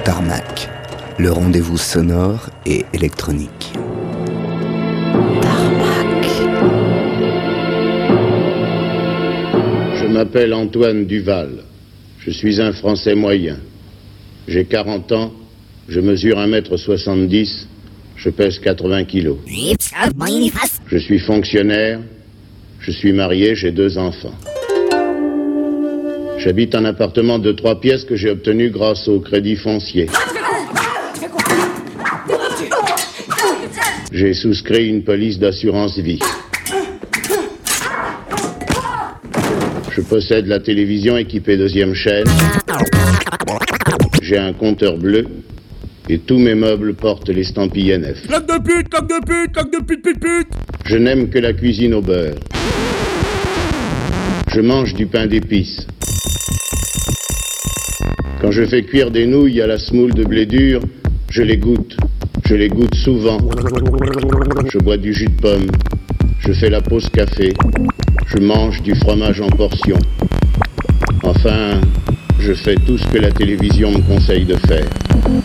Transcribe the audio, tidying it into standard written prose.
Tarmac, le rendez-vous sonore et électronique. Tarmac. Je m'appelle Antoine Duval. Je suis un Français moyen. J'ai 40 ans, je mesure 1m70, je pèse 80 kilos. Je suis fonctionnaire, je suis marié, j'ai 2 enfants. J'habite un appartement de 3 pièces que j'ai obtenu grâce au crédit foncier. J'ai souscrit une police d'assurance vie. Je possède la télévision équipée 2e chaîne. J'ai un compteur bleu. Et tous mes meubles portent l'estampille NF. Claque de pute, claque de pute, claque de pute, pute, pute. Je n'aime que la cuisine au beurre. Je mange du pain d'épices. Quand je fais cuire des nouilles à la semoule de blé dur, je les goûte. Je les goûte souvent. Je bois du jus de pomme. Je fais la pause café. Je mange du fromage en portions. Enfin, je fais tout ce que la télévision me conseille de faire.